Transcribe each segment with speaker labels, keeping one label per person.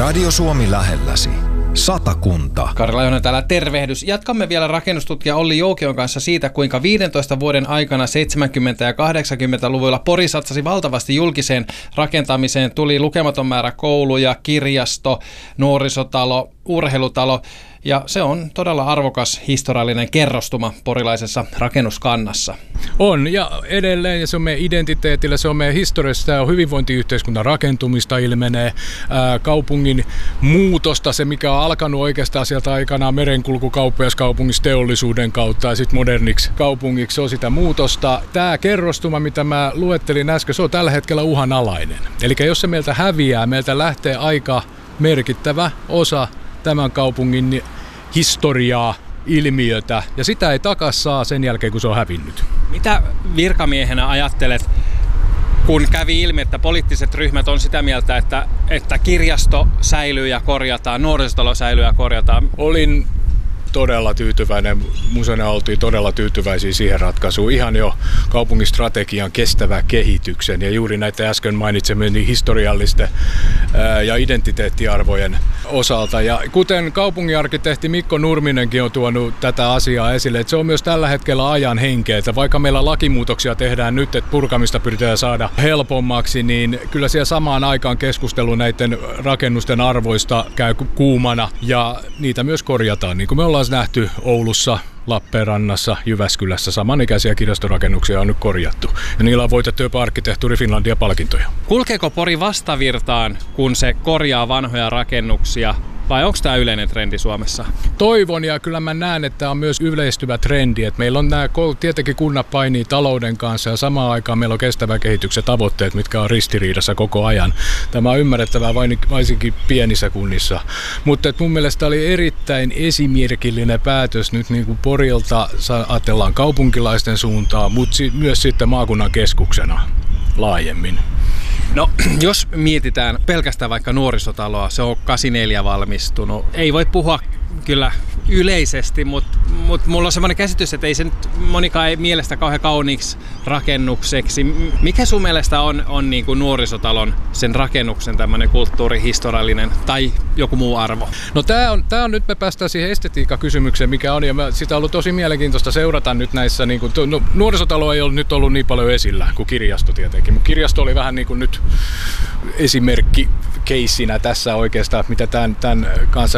Speaker 1: Radio Suomi lähelläsi. Satakunta.
Speaker 2: Kari Laihonen täällä, tervehdys. Jatkamme vielä rakennustutkija Olli Joukion kanssa siitä, kuinka 15 vuoden aikana 70- ja 80-luvuilla Pori satsasi valtavasti julkiseen rakentamiseen. Tuli lukematon määrä kouluja, kirjasto, nuorisotalo, urheilutalo. Ja se on todella arvokas historiallinen kerrostuma porilaisessa rakennuskannassa.
Speaker 3: On, ja edelleen, ja se on meidän identiteetillä, se on meidän historiassa, tämä on hyvinvointiyhteiskunnan rakentumista, ilmenee kaupungin muutosta, se mikä on alkanut oikeastaan sieltä aikanaan merenkulkukauppiaskaupungissa teollisuuden kautta ja sitten moderniksi kaupungiksi, se on sitä muutosta. Tämä kerrostuma, mitä mä luettelin äsken, se on tällä hetkellä uhanalainen. Eli jos se meiltä häviää, meiltä lähtee aika merkittävä osa tämän kaupungin historiaa, ilmiötä, ja sitä ei takas saa sen jälkeen, kun se on hävinnyt.
Speaker 2: Mitä virkamiehenä ajattelet, kun kävi ilmi, että poliittiset ryhmät on sitä mieltä, että kirjasto säilyy ja korjataan, nuorisotalo säilyy ja korjataan?
Speaker 3: Olin todella tyytyväinen, museona oltiin todella tyytyväisiä siihen ratkaisuun, ihan jo kaupungin strategian kestävän kehityksen ja juuri näitä äsken mainitsemieni historiallisten ja identiteettiarvojen osalta. Ja kuten kaupunginarkkitehti Mikko Nurminenkin on tuonut tätä asiaa esille, että se on myös tällä hetkellä ajan henkeä, että vaikka meillä lakimuutoksia tehdään nyt, että purkamista pyritään saada helpommaksi, niin kyllä siellä samaan aikaan keskustelu näiden rakennusten arvoista käy kuumana ja niitä myös korjataan, niin kuin me ollaan nähty Oulussa, Lappeenrannassa, Jyväskylässä. Samanikäisiä kirjastorakennuksia on nyt korjattu. Ja niillä on voitettu jopa Arkkitehtuuri Finlandia-palkintoja.
Speaker 2: Kulkeeko Pori vastavirtaan, kun se korjaa vanhoja rakennuksia? Vai onko tämä yleinen trendi Suomessa?
Speaker 3: Toivon, ja kyllä mä näen, että tämä on myös yleistyvä trendi. Että meillä on nämä, tietenkin kunnat painii talouden kanssa ja samaan aikaan meillä on kestävän kehityksen tavoitteet, mitkä on ristiriidassa koko ajan. Tämä on ymmärrettävää varsinkin pienissä kunnissa. Mutta mun mielestä oli erittäin esimerkillinen päätös nyt niin kuin Porilta, ajatellaan kaupunkilaisten suuntaan, mutta myös sitten maakunnan keskuksena laajemmin.
Speaker 2: No, jos mietitään pelkästään vaikka nuorisotaloa, se on 84 valmistunut. Ei voi puhua kyllä yleisesti, mutta mulla on semmoinen käsitys, että ei se nyt monikaan ei mielestä kauhean kauniiksi rakennukseksi. Mikä sun mielestä on niin kuin nuorisotalon, sen rakennuksen tämmöinen kulttuurihistoriallinen tai joku muu arvo?
Speaker 3: No tää on nyt me päästään siihen estetiikkakysymykseen, mikä on, ja sitä on ollut tosi mielenkiintoista seurata nyt näissä, niin kuin, nuorisotalo ei ole nyt ollut niin paljon esillä kuin kirjasto tietenkin, mutta kirjasto oli vähän niin kuin nyt esimerkki keissinä tässä oikeastaan, mitä tämän kanssa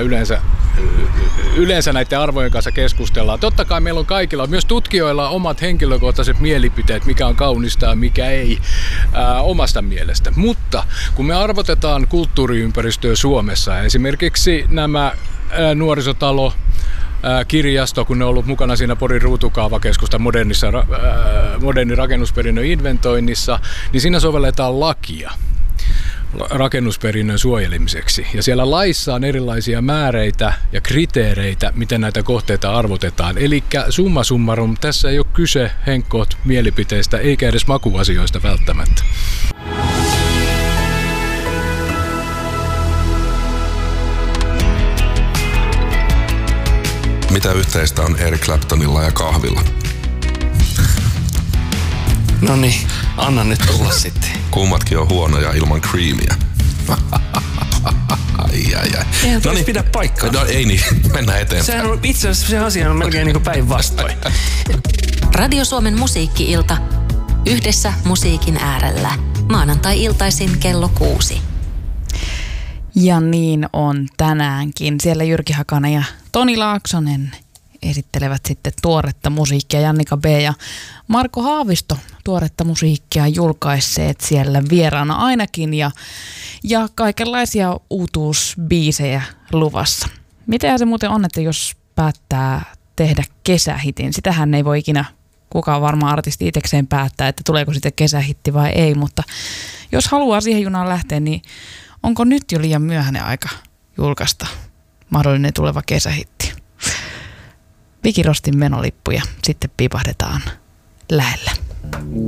Speaker 3: yleensä näiden arvojen kanssa keskustellaan. Totta kai meillä on kaikilla, myös tutkijoilla on omat henkilökohtaiset mielipiteet, mikä on kaunista ja mikä ei omasta mielestä. Mutta kun me arvotetaan kulttuuriympäristöä Suomessa, esimerkiksi nämä nuorisotalo, kirjasto, kun ne on ollut mukana siinä Porin ruutukaavakeskusta modernin rakennusperinnön inventoinnissa, niin siinä sovelletaan lakia rakennusperinnön suojelemiseksi. Ja siellä laissa on erilaisia määreitä ja kriteereitä, miten näitä kohteita arvotetaan. Eli summa summarum, tässä ei ole kyse henkkoht mielipiteistä eikä edes makuasioista välttämättä.
Speaker 4: Mitä yhteistä on Eric Claptonilla ja kahvilla?
Speaker 5: No niin, anna nyt tulla sitten.
Speaker 4: Kummatkin on huonoja ilman creamia.
Speaker 5: Eihän tulisi pidä paikkaa.
Speaker 4: No ei niin, mennään eteenpäin.
Speaker 5: Sehän on, itse asiassa se asia on melkein niin kuin päinvastoin.
Speaker 6: Radio Suomen musiikki-ilta. Yhdessä musiikin äärellä. Maanantai-iltaisin kello 6.
Speaker 7: Ja niin on tänäänkin. Siellä Jyrki Hakanen ja Toni Laaksonen esittelevät sitten tuoretta musiikkia. Jannika B. ja Marko Haavisto tuoretta musiikkia julkaisseet siellä vieraana ainakin ja kaikenlaisia uutuusbiisejä luvassa. Mitä se muuten on, että jos päättää tehdä kesähitin? Sitähän ei voi ikinä kukaan varmaan artisti itsekseen päättää, että tuleeko sitten kesähitti vai ei, mutta jos haluaa siihen junaan lähteä, niin onko nyt jo liian myöhäinen aika julkaista mahdollinen tuleva kesähitti? Viki Rostin menolippuja sitten pipahdetaan lähellä.